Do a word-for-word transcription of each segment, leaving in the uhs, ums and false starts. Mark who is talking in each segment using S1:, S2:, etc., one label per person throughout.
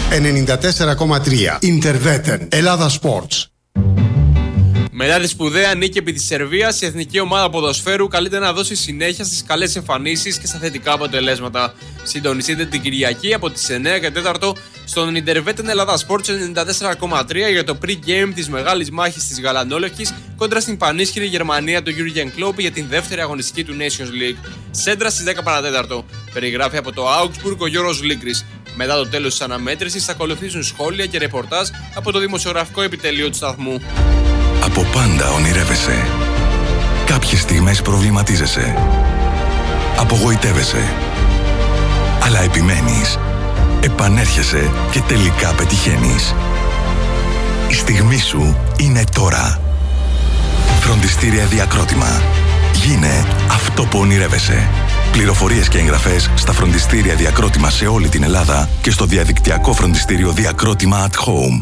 S1: ενενήντα τέσσερα κόμμα τρία. Interveten Ελλάδα Sports.
S2: Μετά τη σπουδαία νίκη επί της Σερβίας, η εθνική ομάδα ποδοσφαίρου καλείται να δώσει συνέχεια στις καλές εμφανίσεις και στα θετικά αποτελέσματα. Συντονιστείτε την Κυριακή από τις εννιά και τέσσερα στον Interveten Ελλάδα Sports ενενήντα τέσσερα κόμμα τρία για το pre-game της μεγάλης μάχης της Γαλανόλευκης κόντρα στην πανίσχυρη Γερμανία του Jurgen Klopp για την δεύτερη αγωνιστική του Nations League. Σέντρα στις δέκα παρά τέταρτο. Περιγράφει από το Augsburg ο Γιώργος Λίγκρης. Μετά το τέλος της αναμέτρησης θα ακολουθήσουν σχόλια και ρεπορτάζ από το δημοσιογραφικό επιτελείο του σταθμού.
S3: Από πάντα ονειρεύεσαι. Κάποιες στιγμές προβληματίζεσαι. Απογοητεύεσαι. Αλλά επιμένεις. Επανέρχεσαι και τελικά πετυχαίνεις. Η στιγμή σου είναι τώρα. Φροντιστήρια Διακρότημα. Γίνε αυτό που ονειρεύεσαι. Πληροφορίες και εγγραφές στα φροντιστήρια Διακρότημα σε όλη την Ελλάδα και στο διαδικτυακό φροντιστήριο Διακρότημα at home.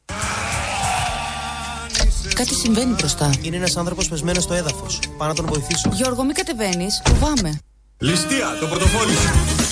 S4: Κάτι συμβαίνει μπροστά.
S5: Είναι ένας άνθρωπος πεσμένος στο έδαφος. Πάω να τον βοηθήσω.
S4: Γιώργο, μην κατεβαίνεις. Φοβάμαι.
S6: Ληστεία, το πορτοφόλι σου.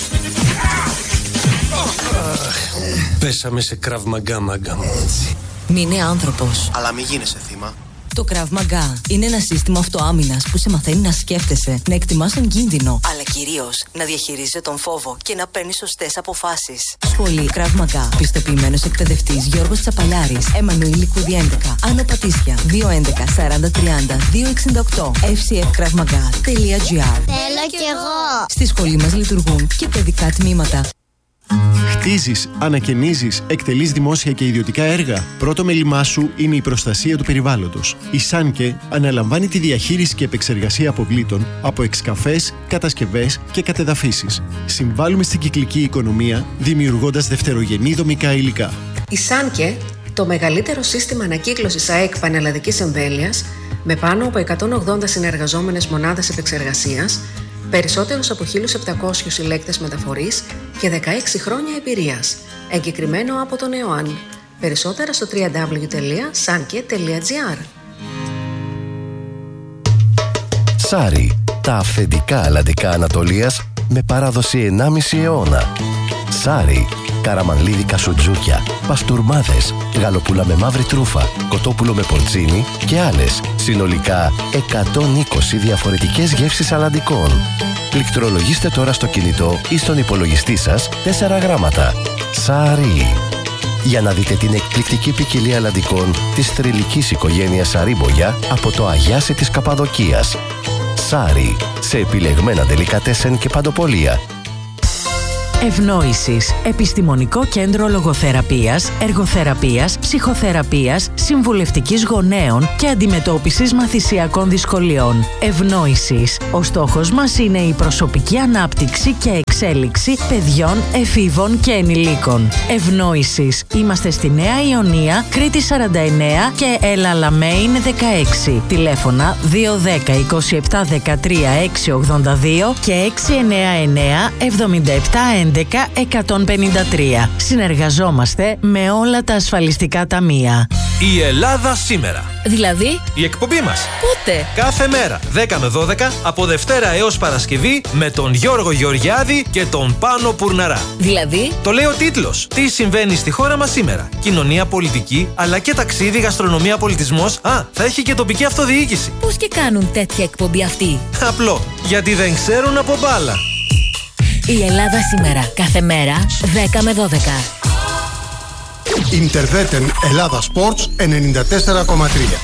S7: Πέσαμε σε Krav Maga, μάγκα μου.
S4: Μην είναι άνθρωπος.
S5: Αλλά μην γίνεσαι θύμα.
S4: Το Krav Maga είναι ένα σύστημα αυτοάμυνας που σε μαθαίνει να σκέφτεσαι, να εκτιμάς τον κίνδυνο, αλλά κυρίως να διαχειρίζεσαι τον φόβο και να παίρνεις σωστές αποφάσεις. Σχολή Krav Maga. Πιστοποιημένος εκπαιδευτής Γιώργος Τσαπαλιάρης. Εμμανουήλ Κούδη έντεκα. Άνω Πατήσια. δύο έντεκα σαράντα τριάντα δύο εξήντα οκτώ. εφ σι εφ κραυ μαγά τελεία τζι άρ.
S8: Θέλω κι εγώ.
S4: Στη σχολή μας λειτουργούν και παιδικά τμήματα.
S9: Χτίζεις, ανακαινίζεις, εκτελείς δημόσια και ιδιωτικά έργα. Πρώτο μέλημά σου είναι η προστασία του περιβάλλοντος. Η Σάνκε αναλαμβάνει τη διαχείριση και επεξεργασία αποβλήτων από εξκαφές, κατασκευές και κατεδαφίσεις. Συμβάλλουμε στην κυκλική οικονομία, δημιουργώντας δευτερογενή δομικά υλικά.
S10: Η Σάνκε, το μεγαλύτερο σύστημα ανακύκλωσης ΑΕΚ πανελλαδικής εμβέλειας, με πάνω από εκατόν ογδόντα συνεργαζόμενες μονάδες επεξεργασίας, περισσότερους από χίλιους επτακόσιους συλλέκτες μεταφορής και δεκαέξι χρόνια εμπειρίας. Εγκεκριμένο από τον ΕΟΑΝ. Περισσότερα στο double-u double-u double-u τελεία sanke τελεία τζι άρ.
S11: Σάρι, τα αυθεντικά αλαντικά Ανατολίας με παράδοση ενάμιση αιώνα. Σάρι, καραμανλίδικα σουτζούκια, παστούρμάδες, γαλοπούλα με μαύρη τρούφα, κοτόπουλο με πορτσίνι και άλλες. Συνολικά εκατόν είκοσι διαφορετικές γεύσεις αλαντικών. Πληκτρολογήστε τώρα στο κινητό ή στον υπολογιστή σας τέσσερα γράμματα. Σάρι. Για να δείτε την εκπληκτική ποικιλία αλαντικών της θρυλικής οικογένειας Σαρίμπογια από το Αγιάσι της Καπαδοκίας. Σάρι, σε επιλεγμένα ντελικατέσεν και παντοπολία.
S12: Ευνόησης. Επιστημονικό κέντρο λογοθεραπείας, εργοθεραπείας, ψυχοθεραπείας, συμβουλευτικής γονέων και αντιμετώπισης μαθησιακών δυσκολιών. Ευνόησης. Ο στόχος μας είναι η προσωπική ανάπτυξη και εξέλιξη παιδιών, εφήβων και ενηλίκων. Ευνόησης. Είμαστε στη Νέα Ιωνία, Κρήτη σαράντα εννέα και Ελαλαμέιν δεκαέξι. Τηλέφωνα δύο ένα μηδέν είκοσι επτά δεκατρία έξι ογδόντα δύο και έξι εννιά εννιά εβδομήντα επτά έντεκα εκατόν πενήντα τρία. Συνεργαζόμαστε με όλα τα ασφαλιστικά ταμεία.
S13: Η Ελλάδα σήμερα.
S12: Δηλαδή,
S13: η εκπομπή μας.
S12: Πότε?
S13: Κάθε μέρα, δέκα με δώδεκα, από Δευτέρα έως Παρασκευή, με τον Γιώργο Γεωργιάδη και τον Πάνο Πουρναρά.
S12: Δηλαδή,
S13: το λέει ο τίτλος. Τι συμβαίνει στη χώρα μας σήμερα. Κοινωνία, πολιτική, αλλά και ταξίδι, γαστρονομία, πολιτισμός. Α, θα έχει και τοπική αυτοδιοίκηση.
S12: Πώς και κάνουν τέτοια εκπομπή αυτοί?
S13: Απλό. Γιατί δεν ξέρουν από μπάλα.
S12: Η Ελλάδα σήμερα. Κάθε μέρα, δέκα με δώδεκα.
S1: Interveten Ελλάδα Sports ενενήντα τέσσερα κόμμα τρία.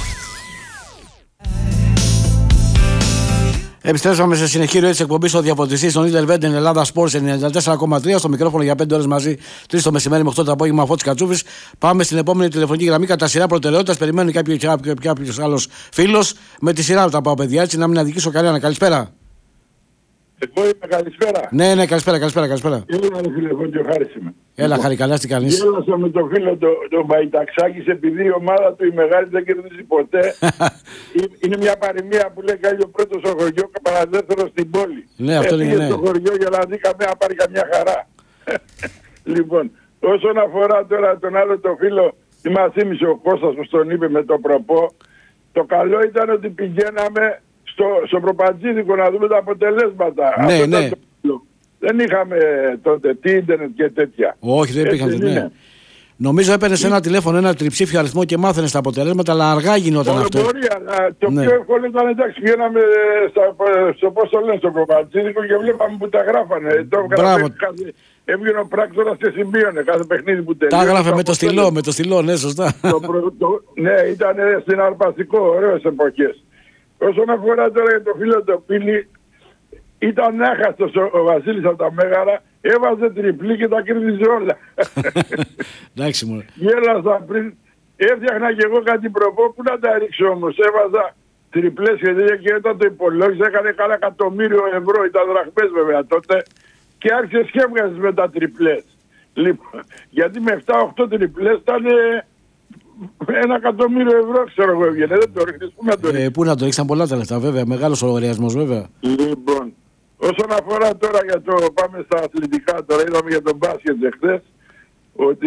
S14: Επιστρέψαμε σε συνεχή ροή της εκπομπής ο διαφωτιστής των Interveten Ελλάδα Sports ενενήντα τέσσερα κόμμα τρία. Στο μικρόφωνο για πέντε ώρες μαζί, τρεις το μεσημέρι με οκτώ το απόγευμα, Φώτης Κατσούφης. Πάμε στην επόμενη τηλεφωνική γραμμή κατά σειρά προτεραιότητας. Περιμένει κάποιος άλλος φίλος. Με τη σειρά του τα πάω, παιδιά, έτσι να μην αδικήσω κανένα. Καλησπέρα.
S15: Εγώ είμαι, καλησπέρα.
S14: Ναι, ναι, καλησπέρα, καλησπέρα, καλησπέρα.
S15: Έλα, ρε φίλε, εγώ και ο Χάρης είμαι.
S14: Έλα, Χάρη, καλά, τι κάνεις?
S15: Γέλασα με τον φίλο τον το Μπαϊταξάκης επειδή η ομάδα του η μεγάλη δεν κερδίζει ποτέ. Είναι μια παροιμία που λέει κάνει ο πρώτος στο χωριό και παραδεύτερος στην πόλη.
S14: Ναι, αυτό είναι, ναι.
S15: στο χωριό για να δει καμία, πάρει καμιά χαρά. Λοιπόν, όσον αφορά τώρα τον άλλο το φίλο, τι μας θύμισε ο Κώστας που τον είπε με το προπό, το καλό ήταν ότι πηγαίναμε στο, στο προπατζίδικο να δούμε τα αποτελέσματα.
S14: Ναι,
S15: αυτό
S14: ναι.
S15: Το... Δεν είχαμε τότε τι ίντερνετ και τέτοια.
S14: Όχι, δεν υπήρχαν. Ναι. Νομίζω έπαιρνε σε ένα τηλέφωνο ένα τριψήφιο αριθμό και μάθαινε τα αποτελέσματα, αλλά αργά γινόταν
S15: Όλο
S14: αυτό.
S15: μπορεί, αλλά το
S14: Ναι.
S15: πιο εύκολο ήταν εντάξει. Βγαίναμε στα- στο πώς το λένε, στο κομματζίδικο και βλέπαμε που τα γράφανε. Το
S14: Μπράβο.
S15: έγραφε κάθε- Έβγαινε ο πράκτορας και συμπίωνε κάθε παιχνίδι που τελείωσε.
S14: Τα έγραφε
S15: το
S14: με το
S15: αποτέλεσμα.
S14: στυλό, με το στυλό, ναι, σωστά.
S15: Το προ- το- ναι, ήταν συναρπαστικό, ωραίες εποχές. Όσον αφορά τώρα για το φίλο το Πίλη, ήταν άχαστος ο, ο Βασίλης από τα Μέγαρα, έβαζε τριπλή και τα κέρδιζε όλα.
S14: Εντάξει, μωρέ.
S15: Γέλασα πριν, έφτιαχνα και εγώ κάτι προπό, που να τα ρίξω όμως, έβαζα τριπλές και τέτοια και όταν το υπολόγιζα έκανε κάνα εκατομμύριο ευρώ, ήταν δραχμές βέβαια τότε και άρχισες και έβγαζες με τα τριπλές. Λοιπόν, γιατί με επτά οκτώ τριπλές ήταν ε, ένα εκατομμύριο ευρώ, ξέρω εγώ, έβγαινε, δεν το ρίχνεις, πού να το ρίχνεις.
S14: Ε, πού να το ρίξαν πολλά τα λεφτά, βέβαια. Μεγάλος ο λογαριασμός, βέβαια.
S15: Λοιπόν, όσον αφορά τώρα για το, πάμε στα αθλητικά τώρα, είδαμε για τον μπάσκετ εχθές, ότι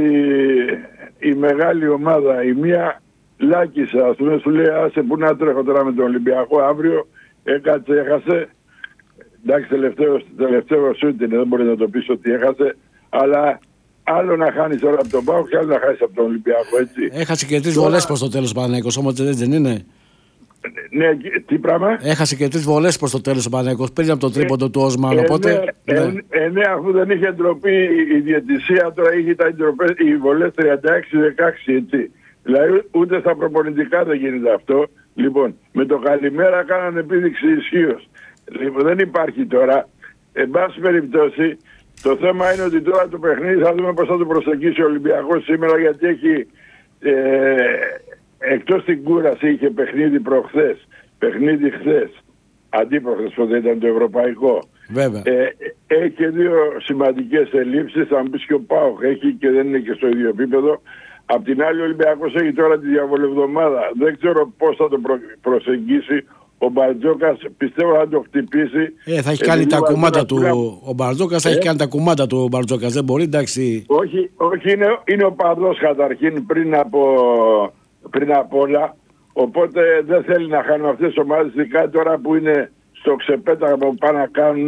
S15: η μεγάλη ομάδα, η μία Λάκησε, ας πούμε, σου λέει άσε που να τρέχω τώρα με τον Ολυμπιακό αύριο, έκατσε, έχασε. Εντάξει, τελευταίο, τελευταίο σούτ είναι, δεν μπορεί να το πεις ότι έχασε, αλλά άλλο να χάνεις τώρα από τον ΠΑΟΚ και άλλο να χάσεις από τον Ολυμπιακό, έτσι.
S14: Έχασε και τρεις
S15: Τώρα-
S14: βολές προς το τέλος ο Παναθηναϊκός, όμως έτσι δεν είναι.
S15: Ναι, τι πράγμα?
S14: Έχασε και τρεις βολές προς το τέλος ο Παναθηναϊκός, πριν από το τρίποντο του Όσμαν, οπότε...
S15: Ε,
S14: ναι.
S15: ναι, ε, ναι, αφού δεν είχε ντροπή η διαιτησία, τώρα είχε τα ντροπές, οι βολές τριάντα έξι δεκαέξι, έτσι. Δηλαδή ούτε στα προπονητικά δεν γίνεται αυτό. Λοιπόν, με το καλημέρα κάνανε επίδειξη ισχύως. Λοιπόν, δεν υπάρχει τώρα. Εν πάση περιπτώσει, το θέμα είναι ότι τώρα το παιχνίδι θα δούμε πώς θα το προσεγγίσει ο Ολυμπιακός σήμερα, γιατί έχει ε, εκτός την κούραση είχε παιχνίδι προχθές, παιχνίδι χθες, αντίπροχθες πότε ήταν το ευρωπαϊκό.
S14: Βέβαια.
S15: Ε, έχει και δύο σημαντικές ελλείψεις, θα μου πεις και ο ΠΑΟΚ έχει και δεν είναι και στο ίδιο επίπεδο. Απ' την άλλη ο Ολυμπιακός έχει τώρα τη διαβολευδομάδα. Δεν ξέρω πώς θα το προ- προσεγγίσει. Ο Μπαρτζόκας πιστεύω θα το χτυπήσει.
S14: Ε, θα έχει
S15: Ε,
S14: κάνει
S15: λίγο
S14: τα κουμάτα
S15: αργότερα
S14: του.
S15: που να-
S14: Ο Μπαρτζόκας θα
S15: Ε?
S14: έχει κάνει τα κουμάτα του ο Μπαρτζόκας. Δεν μπορεί, εντάξει.
S15: Όχι, όχι είναι, είναι ο παδός καταρχήν πριν από, πριν από όλα. Οπότε δεν θέλει να χάνουν αυτές τις ομάδες, ειδικά τώρα που είναι στο ξεπέταγμα που πάνε να κάνουν.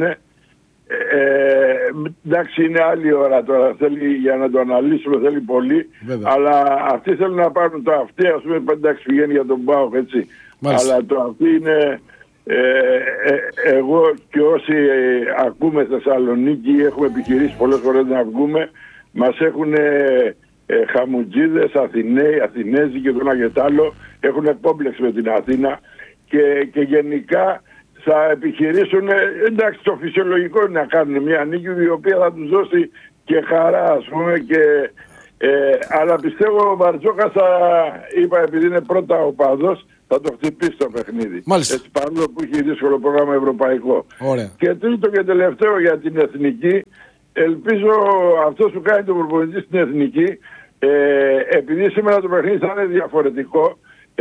S15: Ε, εντάξει, είναι άλλη ώρα τώρα. Θέλει, για να το αναλύσουμε θέλει πολύ.
S14: Βέβαια.
S15: Αλλά αυτοί θέλουν να πάρουν το αυτή. Ας πούμε, εντάξει, πηγαίνει για τον ΠΑΟΚ, έτσι.
S14: Μάλιστα.
S15: Αλλά το αυτή είναι. Ε, ε, εγώ και όσοι ε, ακούμε Θεσσαλονίκη, έχουμε επιχειρήσει πολλές φορές να βγούμε, μας έχουν ε, ε, χαμουτζίδες, Αθηναίοι, Αθηνέζοι και το ένα και το άλλο, έχουν κόμπλεξ με την Αθήνα και, και γενικά θα επιχειρήσουν, ε, εντάξει, το φυσιολογικό είναι να κάνουν μια νίκη η οποία θα τους δώσει και χαρά, ας πούμε, και, ε, αλλά πιστεύω ο Μπαρτζόκας θα, είπα, επειδή είναι πρώτα ο παδός, θα το χτυπήσει το παιχνίδι.
S14: Μάλιστα.
S15: Έτσι, παρόλο που έχει δύσκολο πρόγραμμα ευρωπαϊκό.
S14: Ωραία.
S15: Και τρίτο και τελευταίο για την εθνική, ελπίζω αυτός που κάνει τον προπονητή στην εθνική, ε, επειδή σήμερα το παιχνίδι θα είναι διαφορετικό, ε,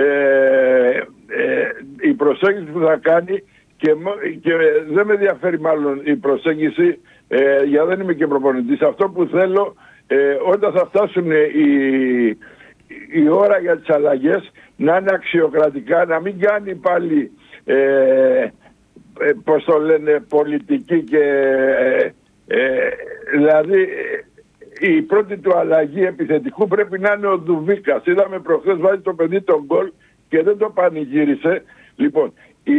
S15: ε, η προσέγγιση που θα κάνει και, μο- και δεν με ενδιαφέρει μάλλον η προσέγγιση, ε, για δεν είμαι και προπονητής. Αυτό που θέλω, ε, όταν θα φτάσουν οι, η ώρα για τις αλλαγές, να είναι αξιοκρατικά, να μην κάνει πάλι ε, ε, πώς το λένε, πολιτική και ε, ε, δηλαδή ε, η πρώτη του αλλαγή επιθετικού πρέπει να είναι ο Δουβίκας. Είδαμε προχθές βάζει το παιδί τον γκολ και δεν το πανηγύρισε. Λοιπόν, οι,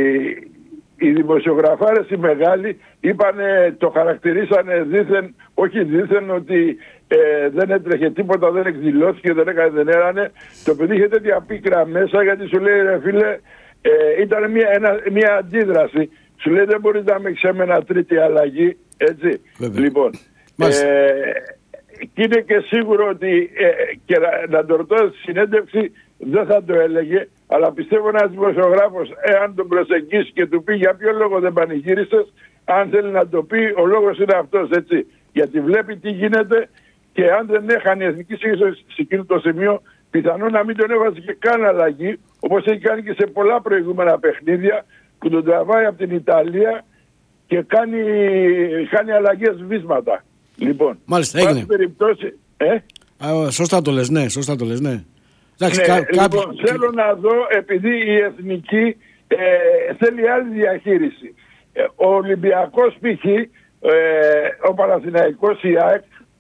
S15: οι δημοσιογραφάρες οι μεγάλοι είπανε, το χαρακτηρίσανε δήθεν, όχι δήθεν ότι ε, δεν έτρεχε τίποτα, δεν εκδηλώθηκε, δεν έκανε, δεν έρανε. Το παιδί είχε τέτοια πίκρα μέσα, γιατί σου λέει, ρε φίλε, ε, ήταν μια, ένα, μια αντίδραση. Σου λέει δεν μπορεί να με ξέμενα τρίτη αλλαγή, έτσι.
S14: Βέβαια.
S15: Λοιπόν, ε, και είναι και σίγουρο ότι ε, και να, να το ρωτώ στη συνέντευξη δεν θα το έλεγε, αλλά πιστεύω ένας δημοσιογράφος, εάν τον προσεγγίσει και του πει για ποιο λόγο δεν πανηγύρισες, αν θέλει να το πει, ο λόγος είναι αυτός, έτσι. Γιατί βλέπει τι γίνεται και αν δεν έχανε η εθνική σύγχρονη σε εκείνο το σημείο, πιθανόν να μην τον έβαζε και καν αλλαγή, όπως έχει κάνει και σε πολλά προηγούμενα παιχνίδια, που τον τραβάει από την Ιταλία και κάνει, κάνει αλλαγές βίσματα. Λοιπόν,
S14: Μάλιστα,
S15: πάση
S14: έγινε.
S15: περιπτώσει, ε?
S14: Α, σωστά το λες, ναι, σωστά το λες, ναι. Εντάξει,
S15: Ναι,
S14: κα,
S15: λοιπόν,
S14: κάποιοι-
S15: θέλω να δω, επειδή η εθνική ε, θέλει άλλη διαχείριση. Ε, ο Ολυμπιακός π.χ., ε, ο Παναθηναϊκός, η ΑΕΚ,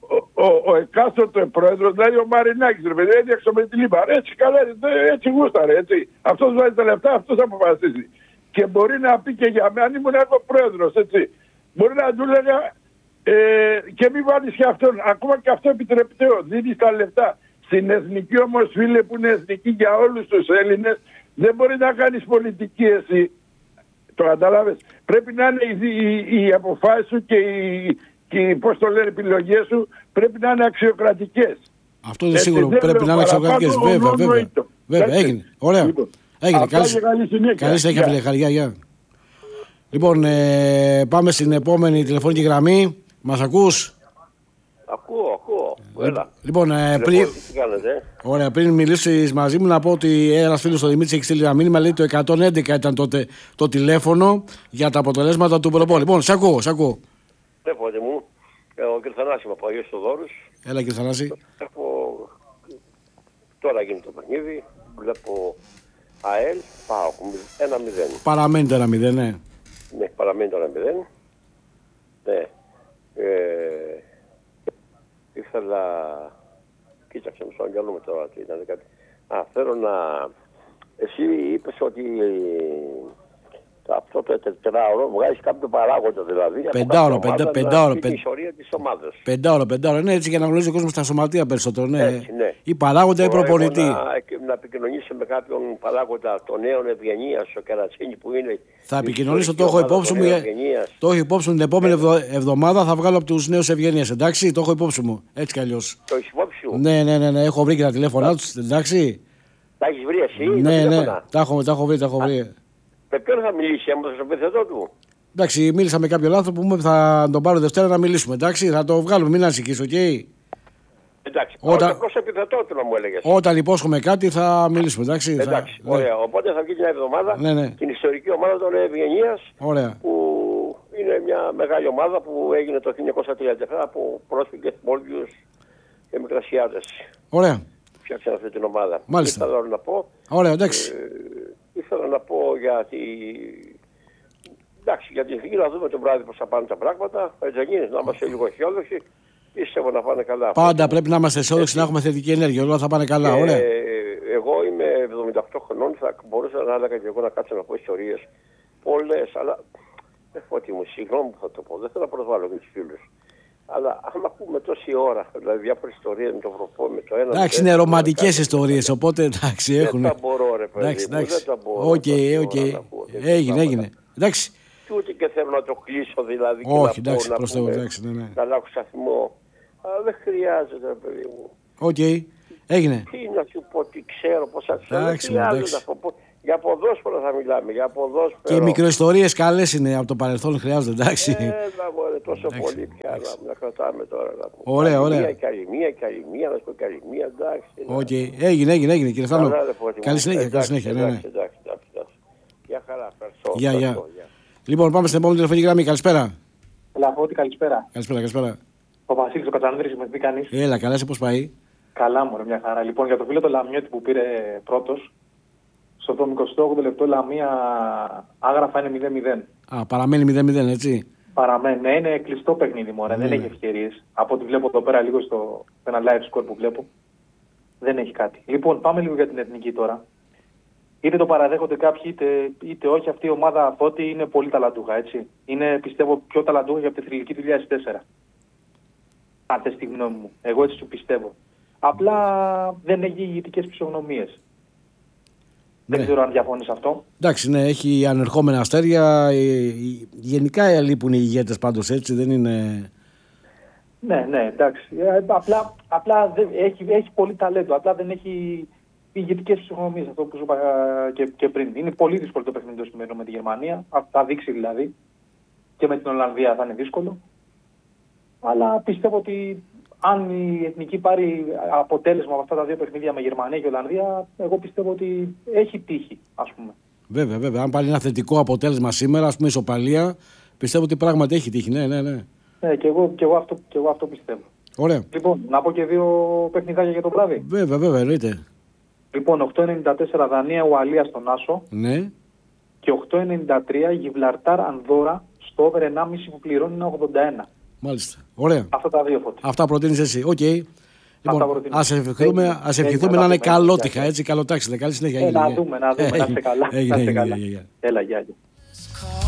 S15: ο, ο, ο εκάστοτε πρόεδρος, δηλαδή ο Μαρινάκης, ρε παιδί, έδιωξε με τη Λίμπα. Έτσι καλά, έτσι γούσταρε, έτσι. Αυτός βάζει τα λεφτά, αυτός αποφασίζει. Και μπορεί να πει και για μένα, αν ήμουν εγώ πρόεδρος, έτσι. Μπορεί να του λέγα ε, και μην βάλεις και αυτόν. Ακόμα και αυτό επιτρεπτέο. Δίνεις τα λεφτά. Στην εθνική όμως, φίλε, που είναι εθνική για όλους τους Έλληνες, δεν μπορεί να κάνεις πολιτική εσύ. Το καταλάβες. Πρέπει να είναι οι, οι, οι αποφάσεις σου και οι, και πώς το λένε, επιλογές σου πρέπει να είναι αξιοκρατικές.
S14: Αυτό είναι σίγουρο. Πρέπει να είναι αξιοκρατικές. Βέβαια, βέβαια. Βέβαια, έγινε. Ωραία.
S15: Λοιπόν,
S14: έγινε. Καλή συνέχεια. Καλή συνέχεια, φίλε. Χαριά, γεια. Λοιπόν, ε, πάμε στην επόμενη τηλεφωνική γραμμή. Μας ακούς?
S8: Ακούω, ακούω. Έλα.
S14: Λοιπόν, ε, πριν... Ωραία, πριν μιλήσεις μαζί μου, να πω ότι ένας φίλος ο Δημήτρης έχει στείλει ένα μήνυμα. Λέει το εκατόν έντεκα ήταν τότε το τηλέφωνο για τα αποτελέσματα του προπό. Λοιπόν, σ' ακούω, σ' ακούω.
S8: Ναι, πότε μου. Ο κ. Θανάση από Αγίος Θοδόρους.
S14: Έλα, κ. Θανάση.
S8: Έχω... Τώρα γίνει το παιχνίδι. Βλέπω ΑΕΛ, πάω ένα μηδέν.
S14: Παραμένει το ένα μηδέν, ναι.
S8: Ναι, παραμένει το ένα μηδέν. Ναι. Ε, ήθελα... Κοίταξε, μισό αγγελούμε τώρα τι ήταν κάτι. Α, θέλω να... Εσύ είπες ότι αυτό το τετράωρο βγάζει κάποιο παράγοντα δηλαδή.
S14: Πεντάωρο, πεντά, πεντάωρο.
S8: Την ιστορία της ομάδας.
S14: Πεντάωρο, πεντάωρο. Ναι, έτσι για να γνωρίζει ο κόσμος τα σωματεία περισσότερο. Ναι.
S8: Έτσι, ναι.
S14: Ή παράγοντα ή προπονητή.
S8: Να, να επικοινωνήσει με κάποιον παράγοντα των νέων ευγενίας, ο Καρατσίνη που είναι.
S14: Θα επικοινωνήσω, το έχω υπόψη μου. Το έχω υπόψη μου την επόμενη εβδομάδα θα βγάλω από τους νέους ευγενίας. Εντάξει, το έχω υπόψη μου. Έτσι κι αλλιώς.
S8: Το έχει υπόψη σου.
S14: Ναι, ναι, ναι, ναι, έχω βρει και τα τηλέφωνά του. Εντάξει.
S8: Τα έχει βρει εσύ?
S14: Ναι, ναι, τα έχω, τα έχω βρει, τα έχω βρει.
S8: Με ποιον θα μιλήσει, άμα θα στο επιθετό του?
S14: Εντάξει, μίλησα με κάποιον άνθρωπο που θα τον πάρω Δευτέρα να μιλήσουμε. Εντάξει, θα το βγάλουμε, μην ανησυχείς, οκ. Okay?
S8: Εντάξει,
S14: όταν...
S8: προς επιθετό του να μου έλεγες.
S14: Όταν υπόσχομαι κάτι θα μιλήσουμε, εντάξει.
S8: Εντάξει,
S14: θα...
S8: ωραία.
S14: Ναι.
S8: Οπότε θα βγει μια εβδομάδα
S14: ναι, ναι.
S8: την ιστορική ομάδα των Ευγενίας.
S14: Ωραία.
S8: Που είναι μια μεγάλη ομάδα που έγινε το χίλια εννιακόσια τριάντα επτά από πρόσφυγες, Μόλγιους και Μικρασιάτες.
S14: Ωραία.
S8: Φτιάξαν αυτή την ομάδα.
S14: Μάλιστα.
S8: Ήθελα να πω.
S14: Ωραία, εντάξει.
S8: Ε, ήθελα να πω για τη... Εντάξει, για την εθνική να δούμε το βράδυ πώς θα πάνε τα πράγματα. Έτσι δεν είναι, να είμαστε λίγο αισιόδοξοι. Πιστεύω να πάνε καλά.
S14: Πάντα πρέπει να είμαστε αισιόδοξοι, να έχουμε θετική ενέργεια. Όλα θα πάνε καλά. Ωραία.
S8: Ε, εγώ είμαι εβδομήντα οκτώ χρονών, θα μπορούσα να έλεγα και εγώ να κάτσω να πω ιστορίες. Πολλές, αλλά δεν φώτη μου, συγγνώμη που θα το πω, δεν θέλω να προσβάλλω και τους φίλους. Αλλά αν ακούμε τόση ώρα, δηλαδή διάφορες ιστορίες με το προπό, με το ένα.
S14: Εντάξει, είναι ρομαντικές ιστορίες, οπότε εντάξει έχουν.
S8: Δεν τα μπορώ, ρε παιδί.
S14: Εντάξει,
S8: μου, δεν τα μπορώ.
S14: Οκ, οκ. Έγινε, έγινε. Εντάξει.
S8: Και ούτε και θέλω να το κλείσω δηλαδή.
S14: Όχι,
S8: και
S14: εντάξει,
S8: να
S14: προς Θεού, εντάξει, ναι, ναι.
S8: Να αλλάξω σταθμό. Αλλά δεν χρειάζεται, ρε παιδί μου.
S14: Οκ, έγινε.
S8: Τι να σου πω, τι ξέρω, πώς θα ξέρω.
S14: Εντάξει, εντάξει.
S8: Για ποδόσφαιρο θα μιλάμε, για ποδόσφαιρο.
S14: Και οι μικροϊστορίες καλές είναι από το παρελθόν, χρειάζονται, εντάξει.
S8: Έλα, μωρέ, τόσο εντάξει, πολύ πια εντάξει. Να, να κρατάμε τώρα. Να πούμε.
S14: Ωραία, ωραία.
S8: Μία, καλημία, καλημία, να σου πω καλημία, εντάξει.
S14: Οκ, okay. έγινε, έγινε, έγινε, κύριε Θάνο. Καλή συνέχεια, καλή συνέχεια.
S8: Εντάξει,
S14: ναι, ναι.
S8: εντάξει, εντάξει, εντάξει. Γεια χαρά, ευχαριστώ.
S14: Γεια, γεια. Λοιπόν, πάμε στην επόμενη τηλεφωνική γραμμή. Καλησπέρα.
S16: Λαφώτη, καλησπέρα.
S14: Καλησπέρα, καλησπέρα.
S16: Ο Βασίλης ο Κατσανδρής, με τι κάνεις?
S14: Έλα, καλά, σε πώς πάει?
S16: Καλά, μωρέ, μια χαρά. Λοιπόν, για το φίλο το Λαμιώτη που πήρε πρώτος, στο εβδομηκοστό όγδοο λεπτό Λαμία άγραφα είναι μηδέν μηδέν.
S14: Α, παραμένει μηδέν μηδέν, έτσι.
S16: Παραμένει, ναι, είναι κλειστό παιχνίδι, μωρέ, ναι. Δεν έχει ευκαιρίες. Από ό,τι βλέπω εδώ πέρα λίγο στο ένα live score που βλέπω, δεν έχει κάτι. Λοιπόν, πάμε λίγο για την εθνική τώρα. Είτε το παραδέχονται κάποιοι, είτε, είτε όχι, αυτή η ομάδα από ό,τι είναι πολύ ταλαντούχα, έτσι. Είναι, πιστεύω, πιο ταλαντούχα για τη θρυλική του δύο χιλιάδες τέσσερα. Αν θες τη γνώμη μου. Εγώ έτσι του πιστεύω. Απλά δεν έχει ηγετικές φυσιογνωμίες. Ναι. Δεν ξέρω αν διαφωνείς αυτό.
S14: Εντάξει, ναι, έχει ανερχόμενα αστέρια. Γενικά λείπουν οι ηγέτες πάντως, έτσι, δεν είναι...
S16: Ναι, ναι, εντάξει. Απλά, απλά δεν, έχει, έχει πολύ ταλέντο. Απλά δεν έχει ηγετικές φυσιογνωμίες, αυτό που σου είπα και, και πριν. Είναι πολύ δύσκολο το παιχνίδι το σημερινό με τη Γερμανία. Θα δείξει δηλαδή. Και με την Ολλανδία θα είναι δύσκολο. Αλλά πιστεύω ότι αν η εθνική πάρει αποτέλεσμα από αυτά τα δύο παιχνίδια με Γερμανία και Ολλανδία, εγώ πιστεύω ότι έχει τύχη, ας πούμε.
S14: Βέβαια, βέβαια. Αν πάρει ένα θετικό αποτέλεσμα σήμερα, ας πούμε ισοπαλία, πιστεύω ότι πράγματι έχει τύχη. Ναι, ναι, ναι.
S16: Ναι, και εγώ, και εγώ, αυτό, και εγώ αυτό πιστεύω.
S14: Ωραία.
S16: Λοιπόν, να πω και δύο παιχνιδάκια για το βράδυ.
S14: Βέβαια, βέβαια, εννοείται.
S16: Λοιπόν, οκτώ ενενήντα τέσσερα Δανία Ουαλία στον Άσο.
S14: Ναι.
S16: Και οκτώ ενενήντα τρία Γιβλαρτάρ Ανδόρα στο over ενάμιση που πληρώνει ένα ογδόντα ένα.
S14: Μάλιστα. Ωραία.
S16: Αυτά τα δύο Φώτη.
S14: Αυτά προτείνεις εσύ. Οκ. Okay. Λοιπόν, ας ευχηθούμε, ας ευχηθούμε να είναι καλότυχα, έτσι, καλοτάξιδα. Καλή συνέχεια.
S16: Ε, να δούμε, να δούμε, να είστε καλά.
S14: Έγινε, έγινε, έγινε.
S16: Έλα, γεια.